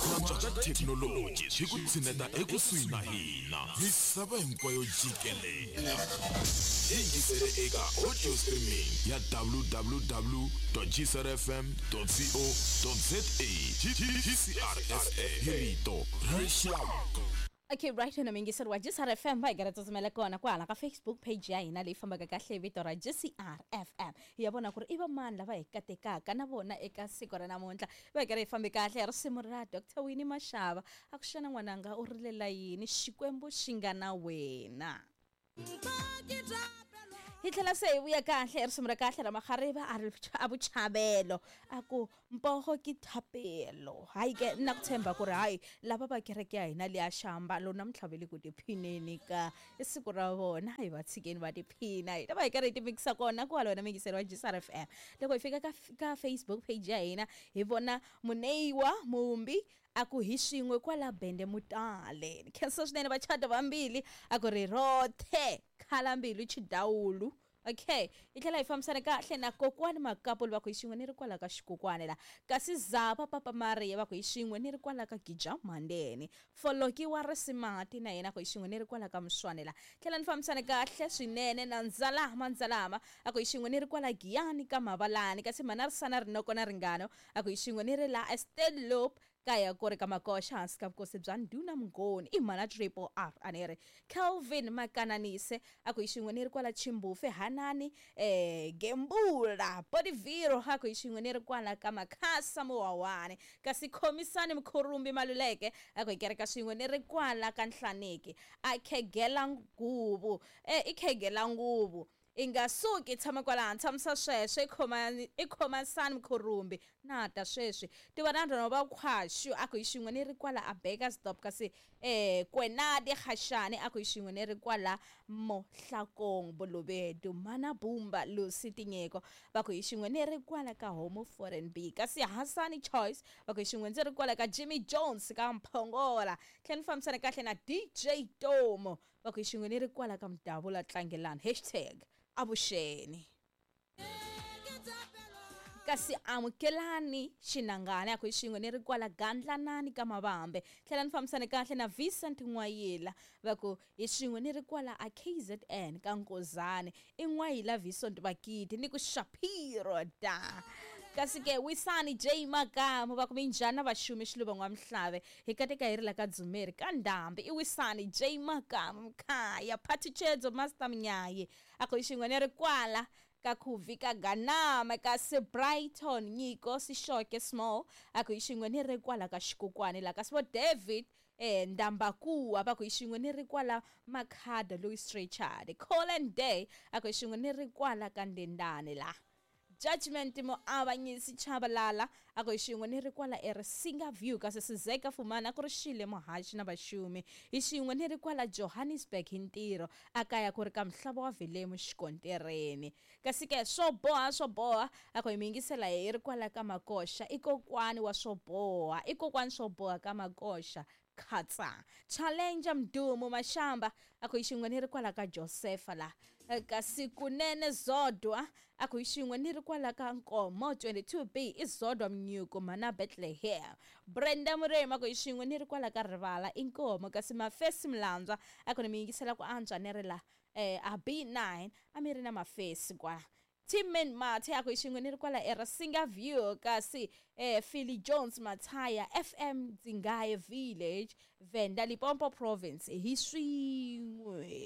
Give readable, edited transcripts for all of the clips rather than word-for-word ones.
Kwatsa technology swi ku tshineta ekusuhi na hina misava hinkwayo jikelele. Yingisele eka audio streaming ya www.gsrfm.co.za. GCRFM Hirito Rexaka. Okay, right na mingiselo wa GCRFM ba igara tsotsumela kona kwala ka Facebook page ya hina leyi fambaka kahle vito ra GCRFM. Hi vona ku ri i va mani lava hi katekaka na vona eka siku ra namuntlha va igara hi fambe kahle risimu ra Dr. Winnie Mashava a ku xana n'wananga u rilela yini Xikwembu xi nga na wena. Hi tlhela se hi vuya kahle risimu ra kahle ra Magariva a vuchavelo aku mpoho ki thapelo hayi ke na ku tshemba ku ri hayi lava va kereke ya hina liya xamba lona mtlhaveli ku tiphineni ka i siku ra vona hi va tshikeni va tiphina hi ta va hi karhi hi timikisa kona ku halona mingiselo wa GCRFM loko hi fika ka Facebook page ya hina hi vona Muneiwa Mumbi aku hi swin'we kwala bende mutale khensa swinene vachata vambili aku ri rothe khala mbilu Chidawulu. Okay, itlhela hi fambisana kahle na kokwani Makapu va ku hi xin'we ni ri kwala ka xikokwane la kasi Zapa Papa Maria va ku hi xin'we ni ri kwala ka Gija Mandeni Foloki wa Risimati na yena ku hi xin'we ni ri kwala ka Muswane la tlhela ni fambisana kahle swinene na Nzalama aku hi xin'we ni ri kwala Giyani ka Mavalani kasi Manarisana Rinoko na Ringano aku hi xin'we ni ri la Estelop kaya ku ri ka Makosha hansi ka vukosi bya Nduna Mngoni i mana triple R anere Calvin Makananise aku hi xin'we ni ri kwala Chimbufe Hanani Gembula Bodiviro aku hi xin'we ni ri kwala ka Makhasa Mowawane kasi Khomisani Mkhurumbi Maluleke aku hi kereka swin'we ni ri kwala ka Nhlaneki a khegela nguvu i khegela nguvu ingasuki tshama kwala ntsamsa sweswe i khomasani Mkhurumbi nata sweswe tivanandro va khwashu aku hi xin'we ni ri kwala a Beka stop kasi Kwenadi Khashani aku hi xin'we ni ri kwala Mohlakong Bolobedu Mana Bumba Lucy Tinyeko va ku hi xin'we ni ri kwala ka Homo Foreign B kasi Hasani Choice va ku hi xin'we ndzi ri kwala ka Jimmy Jones ka Mphongola tlhela ni fambisana kahle na DJ Tomo va ku hi xin'we ni ri kwala ka Mdavula Tlangelani #avuxeni kasi amukelani Xinangani aku hi xin'we ni ri kwala Gandlanani ka Mavambe tlhela ni fambisana kahle na Vincent N'wayila va ku hi xin'we ni ri kwala a KZN ka Nkozani i N'wayila Vincent Vakiti ni ku Shapiro da kasi ke Wisani J Magamo va ku minjhana vaxumi xiluva n'wamhlave hi kateka hi ri la ka Dzumeri ka Ndhambi i Wisani J Magamo Mkhaya Phatichedzo Master Mnyayi aku hi xin'we ni ri kwala ka Kuvika Ganama kasi Brighton Nyiko Sishoke Small aku hi xin'we ni ri kwala ka Xikokwane la kasi David Ndambakuwa va ku hi xin'we ni ri kwala Makhada Louis Richard Colin Day aku hi xin'we ni ri kwala ka Ndendane la Judgment mo avanyisi Chabalala ako hi xin'we ni ri kwala Singa View kasi Sizeka Fumana ku ri Shile Mohashi na vaxumi hi xin'we ni ri kwala Johannesburg hi ntirho akaya ku ri ka Mhlava wa Velemu Xikontereni kasi ke swo boha ako hi mingisela hi ri kwala ka Makosha i kokwani wa swo boha ka Makosha Khatsa Challenge Mdumo Mashamba ako hi xin'we ni ri kwala ka Josepha la kasi Kunene Zodwa ako hi xin'we ni ri kwala ka Nkomo 22B i Zodwa Mnyuku Mana Bethlehem Brenda Murema ako hi xin'we ni ri kwala ka Rivala Inkomo kasi Mafesi Mlandzwa ako ni mingisela ku antswa ni ri la a B9 a mi ri na Mafesi kwa Timmen Mathe ako hi xin'we ni ri kwala Singa View kasi Philly Jones Mathaya FM Zingaye Village Venda Limpopo Province hi swin'we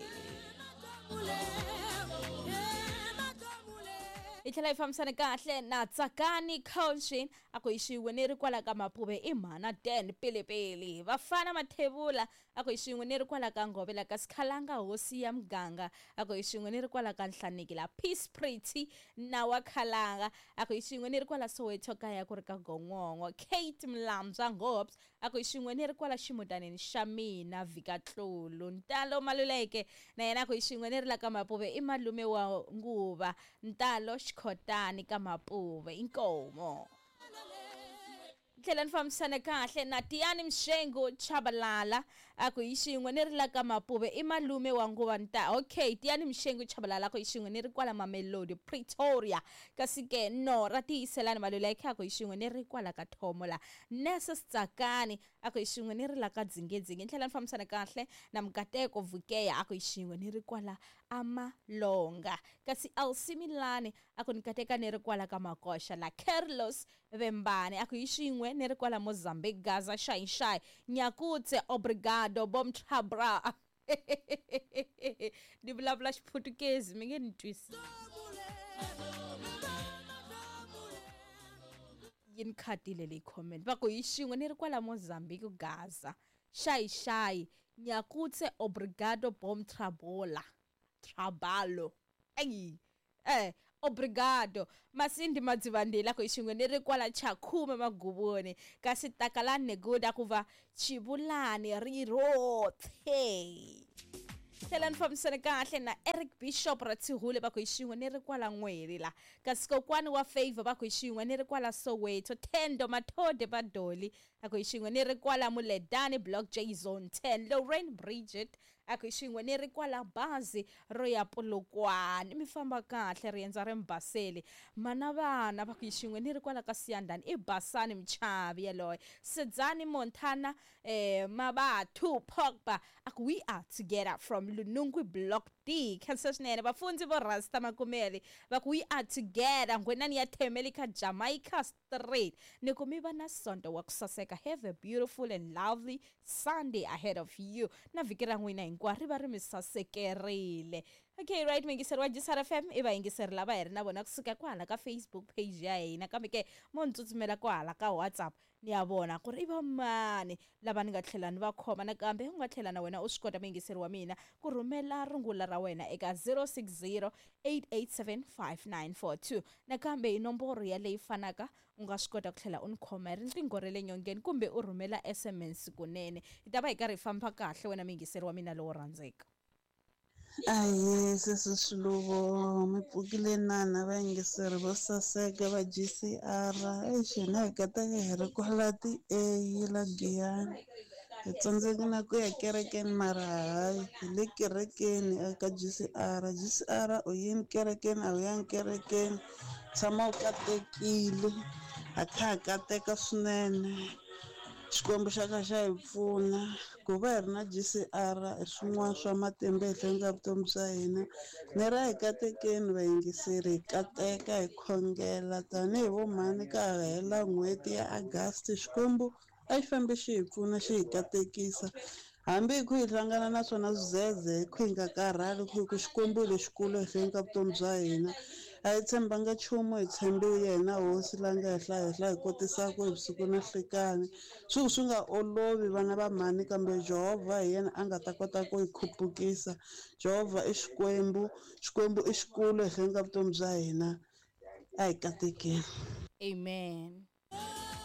itlhela hi fambisana kahle na Tsakani Caution ako hi xin'we ni ri kwala ka Mapuve i Mana Dan Pelepele Vafana Mathevula ako hi xin'we ni ri kwala ka Ngovela kasi Khalanga Hosi ya Mganga ako hi xin'we ni ri kwala ka Nhlaneki la Peace Pretty na wa Khalanga ako hi xin'we ni ri kwala Soweto kaya ku ri ka Gongongo Kate Mlamza Ngobs ako hi xin'we ni ri kwala Ximutaneni xa mina Vika Tlulu Ntalo Maluleke na yena ako hi xin'we ni ri la ka Mapuve i malume wa Nguva Ntalo Khotani ka Mapuve Inkomo tlhela ni fambisana kahle na Tiyani Mshengo Chabalala ako ishingwe ni ri la ka Mapuve i malume wa nguva nta. Okay, Tiyani Mshengu Chabalala ako ishingwe ni ri kwala Mamelodi Pretoria. Kasi ke Nora Tiyiselani Maluleke ako ishingwe ni ri kwala ka Thomola. Nesa Tsakani ako ishingwe ni ri la ka Dzingedzinge. Ndlela nifambisana kahle na Mkateko Vukeya ako ishingwe ni ri kwala Amalonga. Kasi Alsimilani ako nikateka ni ri kwala ka Makosha. La Carlos Vembane ako ishingwe ni ri kwala Mozambique Gaza Shai Nyakutse obrigado bom trabra. Di vulavula Xiphutukezi mi nge ni twisi. Yin khatile le comment va ku yixin'we ni ri kwala Mozambique Gaza Shai Nyakutse obrigado bom trabalo obrigado Masindi Madzivandela ko ishingwe ni ri kwala Chakhume Magubone kasi Takalani Neguda kuva Chibulani Rirothe. Hlela nifambisane kahle na Eric Bishop Rathihule ba ku ishingwe ni ri kwala Ngweri la kasi kokwani wa Favor ba ku ishingwe ni ri kwala Soweto Tendo Mathode Badoli ako ishingwe ni ri kwala Muledani Block J Zone 10 Lorraine Bridget ako ishingwe ni ri kwala Bazi Roya Polokwane mi famba kahle rienza re Mbaseli mana vana ba ku ishingwe ni ri kwala ka Siyandani i Basani Mchavi yaloy Sedzani Montana Mabatu Pogba ako we are together from Lunungwi Block D kansasnene bafunzi bo Rasta Makumeli ba ku we are together ngwenani ya Themeli ka Jamaica Street nikomiba na sonto wa kusaseka. Have a beautiful and lovely Sunday ahead of you na vikira n'wina hinkwaro ri va ri mi sasekerile. Okay, right, mingiseri wa Jisara FM i va yingiseri lava hi ri na vona kusuka kwahala ka Facebook page ya hina kambe ke mo ni tsutsumela kwahala ka WhatsApp ni ya vona ku ri i va mani lava ni nga tlhela ni va khoma nakambe u nga tlhela na wena u swi kota mingiseri wa mina ku rhumela rungula ra wena eka 060 887 5942 nakambe hi nomboro ya leyi fanaka u nga swi kota ku tlhela u ni khoma hi riqingho ra le nyongeni kumbe u rhumela SMS kunene hi ta va hi karhi hi famba kahle wena mingiseri wa mina lowo rhandzeka. Aye, sesi Swiluvo mi pfukile nana va yingiseri vo saseka va GCR xina hi kataka hi ri kwala ti-A la Giyani hi tsandzeka na ku ya kerekeni mara hayi hi le kerekeni eka GCR u yini kerekeni a wu yangi kerekeni tshama u katekile a kha ha kateka swinene Xikwembu xa kha xa hi pfuna ku va hi ri na GCR hi swin'wana swa matimba ehenhleni ka vutomi bya hina ni ra hi katekeni vayingiseri hi kateka hi khongela tanihi vo mhani ka ha hela n'hweti ya August Xikwembu a xi fambe xi hi pfuna xi hi katekisa hambi hi ku hi hlangana na swona swizeze hi ku hi nga karhali ku Xikwembu lexikulu ehenhleni ka vutomi bya hina a hi tshembanga nchumu hi tshembiwe yena hosi la nga henhla hi kotisaka hi vusiku na nhlikani swi nga olovi vana va mhani kambe Jehovha hi yena a nga ta kota ku hi khupukisa. Jehovha i Xikwembu i xikulu ehenhleni ka vutomi bya hina a hi katekeni. Amen.